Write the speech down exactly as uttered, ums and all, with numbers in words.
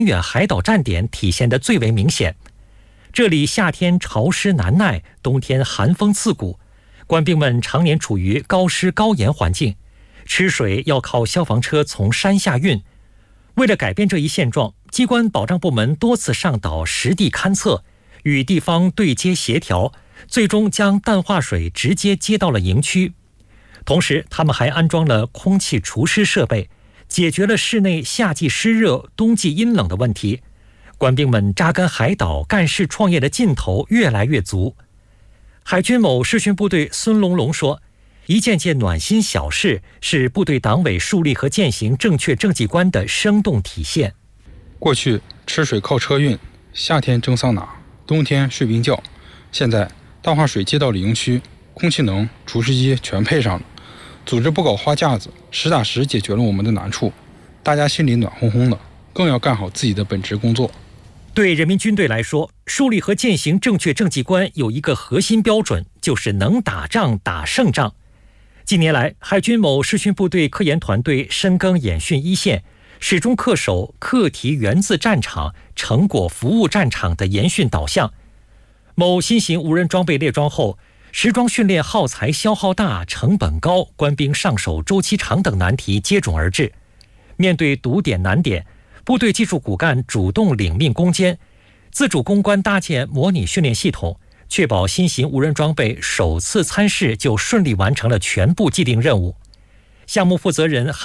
远海岛站点体现得最为明显。这里夏天潮湿难耐，冬天寒风刺骨，官兵们常年处于高湿高盐环境，吃水要靠消防车从山下运。为了改变这一现状，机关保障部门多次上岛实地勘测，与地方对接协调，最终将淡化水直接接到了营区。同时，他们还安装了空气除湿设备，解决了室内夏季湿热、冬季阴冷的问题。官兵们扎根海岛、干事创业的劲头越来越足。海军某视训部队孙龙龙说，一件件暖心小事是部队党委树立和践行正确政绩观的生动体现。 过去吃水靠车运，夏天蒸桑拿，冬天睡冰觉，现在淡化水接到了营区，空气能、除湿机全配上了，组织不搞花架子，实打实解决了我们的难处，大家心里暖烘烘的，更要干好自己的本职工作。 对人民军队来说，树立和践行正确政绩观有一个核心标准，就是能打仗打胜仗。近年来，海军某视训部队科研团队深耕演训一线，始终恪守课题源自战场、成果服务战场的研训导向。某新型无人装备列装后，实装训练耗材消耗大、成本高、官兵上手周期长等难题接踵而至。面对堵点难点，部队技术骨干主动领命攻坚，自主攻关搭建模拟训练系统，确保新型无人装备首次参试就顺利完成了全部既定任务。项目负责人